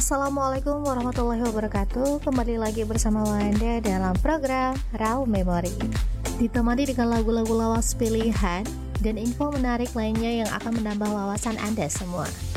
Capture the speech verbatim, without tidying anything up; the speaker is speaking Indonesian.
Assalamualaikum warahmatullahi wabarakatuh. Kembali lagi bersama Wanda dalam program Raw Memory. Ditemani dengan lagu-lagu lawas pilihan dan info menarik lainnya yang akan menambah wawasan Anda semua.